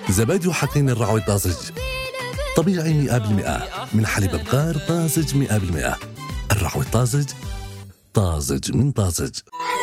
زبادي وحقين الرعوي طازج، طبيعي 100%، من حليب بقار طازج 100%. الرعوي طازج، طازج من طازج.